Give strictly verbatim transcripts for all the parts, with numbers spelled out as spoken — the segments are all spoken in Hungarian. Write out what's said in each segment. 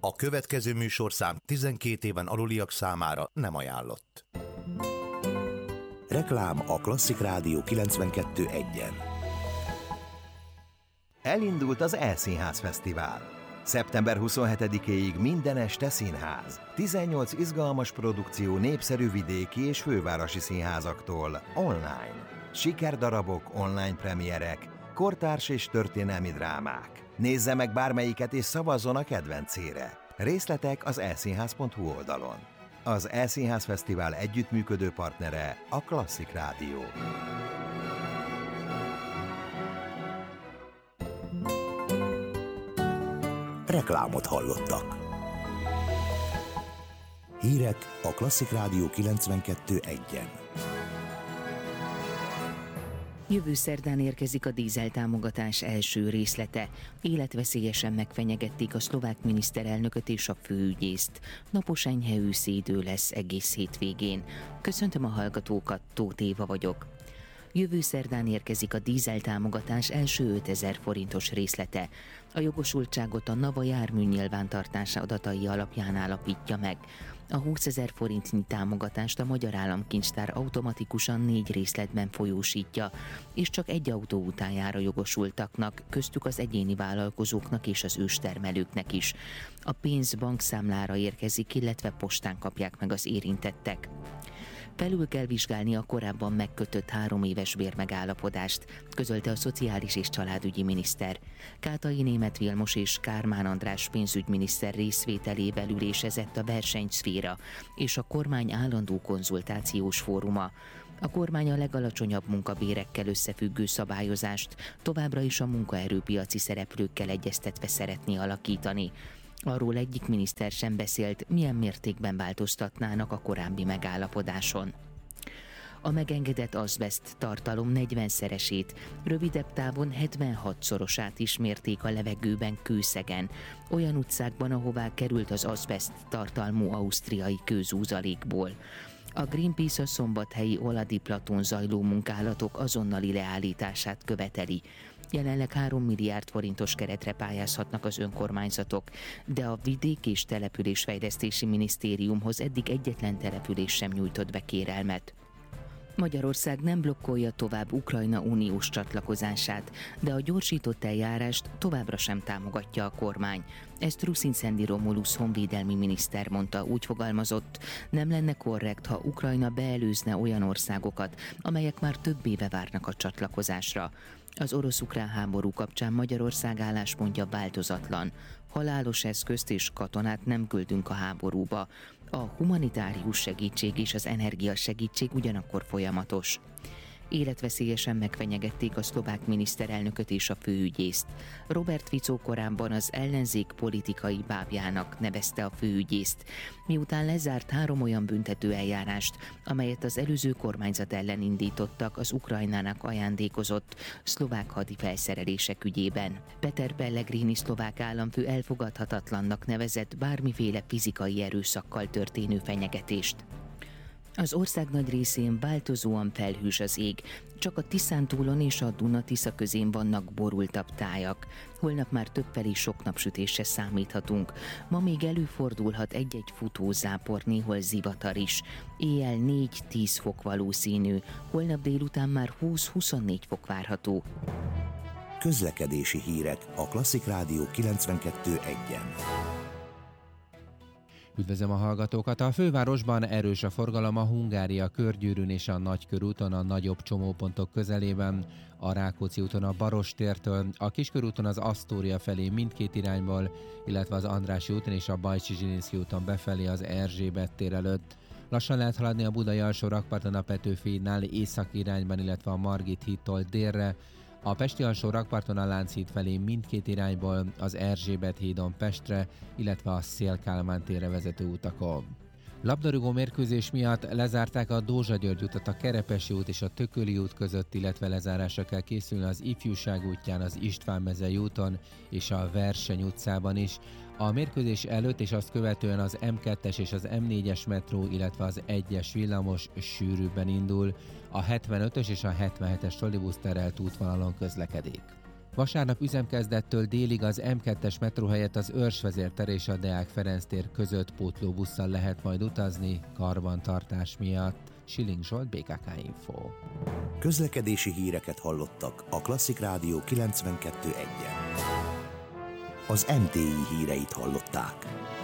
A következő műsorszám tizenkét éven aluliak számára nem ajánlott. Reklám a Klasszik Rádió kilencvenkettő egyen. Elindult az E-Színház Fesztivál. szeptember huszonhetedikéig minden este színház. tizennyolc izgalmas produkció népszerű vidéki és fővárosi színházaktól online. Sikerdarabok, online premierek, kortárs és történelmi drámák. Nézze meg bármelyiket és szavazzon a kedvencére. Részletek az e színház pont hu oldalon. Az E-Színház Fesztivál együttműködő partnere a Klasszik Rádió. Reklámot hallottak. Hírek a Klasszik Rádió kilencvenkettő egyen. Jövő szerdán érkezik a dízel támogatás első részlete. Életveszélyesen megfenyegették a szlovák miniszterelnököt és a főügyészt. Napos enyhe őszi idő lesz egész hétvégén. Köszöntöm a hallgatókat, Tóth Éva vagyok. Jövő szerdán érkezik a dízel támogatás első ötezer forintos részlete. A jogosultságot a NAVA jármű nyilvántartása adatai alapján állapítja meg. A húszezer forintnyi támogatást a Magyar Államkincstár automatikusan négy részletben folyósítja, és csak egy autó utájára jogosultaknak, köztük az egyéni vállalkozóknak és az őstermelőknek is. A pénz bankszámlára érkezik, illetve postán kapják meg az érintettek. Felül kell vizsgálni a korábban megkötött három éves bérmegállapodást, közölte a Szociális és Családügyi miniszter. Kátai Németh Vilmos és Kármán András pénzügyminiszter részvételével ülésezett a versenyszféra és a kormány állandó konzultációs fóruma. A kormány a legalacsonyabb munkabérekkel összefüggő szabályozást továbbra is a munkaerőpiaci szereplőkkel egyeztetve szeretné alakítani. Arról egyik miniszter sem beszélt, milyen mértékben változtatnának a korábbi megállapodáson. A megengedett azbeszt tartalom negyvenszeresét, rövidebb távon hetvenhatszorosát is mérték a levegőben Kőszegen, olyan utcákban, ahová került az azbeszt tartalmú ausztriai kőzúzalékból. A Greenpeace a szombathelyi Oladi Platón zajló munkálatok azonnali leállítását követeli. Jelenleg három milliárd forintos keretre pályázhatnak az önkormányzatok, de a Vidék- és Településfejlesztési Minisztériumhoz eddig egyetlen település sem nyújtott be kérelmet. Magyarország nem blokkolja tovább Ukrajna uniós csatlakozását, de a gyorsított eljárást továbbra sem támogatja a kormány. Ezt Ruszinszendi Romulusz honvédelmi miniszter mondta, úgy fogalmazott, nem lenne korrekt, ha Ukrajna beelőzne olyan országokat, amelyek már több éve várnak a csatlakozásra. Az orosz-ukrán háború kapcsán Magyarország álláspontja változatlan. Halálos eszközt és katonát nem küldünk a háborúba. A humanitárius segítség és az energiasegítség ugyanakkor folyamatos. Életveszélyesen megfenyegették a szlovák miniszterelnököt és a főügyészt. Robert Fico korábban az ellenzék politikai bábjának nevezte a főügyészt, miután lezárt három olyan büntető eljárást, amelyet az előző kormányzat ellen indítottak az Ukrajnának ajándékozott szlovák hadi felszerelések ügyében. Peter Pellegrini szlovák államfő elfogadhatatlannak nevezett bármiféle fizikai erőszakkal történő fenyegetést. Az ország nagy részén változóan felhős az ég, csak a Tiszántúlon és a Duna-Tisza közén vannak borultabb tájak. Holnap már többfelé sok napsütésre számíthatunk. Ma még előfordulhat egy-egy futózápor, néhol zivatar is. Éjjel négy-tíz fok valószínű, holnap délután már húsz-huszonnégy fok várható. Közlekedési hírek a Klasszik Rádió kilencvenkettő egyen. Üdvözlöm a hallgatókat! A fővárosban erős a forgalom a Hungária körgyűrűn és a Nagykörúton a nagyobb csomópontok közelében, a Rákóczi úton a Barostértől, a Kiskörúton az Asztória felé mindkét irányból, illetve az Andrássy úton és a Bajcsy-Zsilinszky úton befelé az Erzsébet tér előtt. Lassan lehet haladni a Budai alsó rakparton a Petőfi hídnál északi irányban, illetve a Margit hídtól délre, a Pesti alsó rakparton a Lánchíd felé mindkét irányból, az Erzsébet hídon Pestre, illetve a Széll-Kálmán térre vezető utakon. Labdarúgó mérkőzés miatt lezárták a Dózsa-György utat a Kerepesi út és a Tököli út között, illetve lezárásra kell készülni az Ifjúság útján, az István-mezei úton és a Verseny utcában is. A mérkőzés előtt és azt követően az em kettes és az em négyes metró, illetve az egyes villamos sűrűbben indul. A hetvenötös és a hetvenhetes trollibusz terelt útvonalon közlekedik. Vasárnap üzemkezdettől délig az em kettes metró helyett az Őrsvezér és a Deák Ferenc tér között pótlóbusszal lehet majd utazni karbantartás miatt. Schilling Zsolt, bé ká ká Info. Közlekedési híreket hallottak a Klasszik Rádió kilencvenkettő egyen. Az em té i híreit hallották.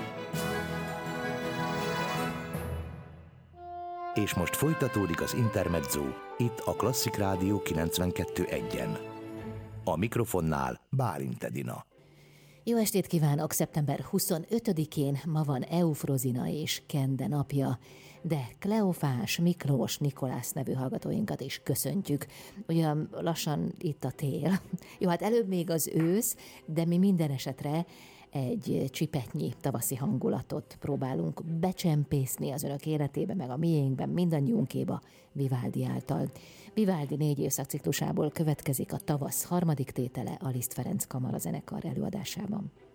És most folytatódik az Intermezzo, itt a Klasszik Rádió kilencvenkettő egyen. A mikrofonnál Bálint Edina. Jó estét kívánok! szeptember huszonötödikén ma van Eufrozina és Kende napja, de Kleofás, Miklós, Nikolász nevű hallgatóinkat is köszöntjük. Ugyan lassan itt a tél. Jó, hát előbb még az ősz, de mi minden esetre egy csipetnyi tavaszi hangulatot próbálunk becsempészni az önök életébe, meg a miénkben, mindannyiunkéba Vivaldi által. Vivaldi négy évszakciklusából következik a tavasz harmadik tétele a Liszt Ferenc kamarazenekar előadásában.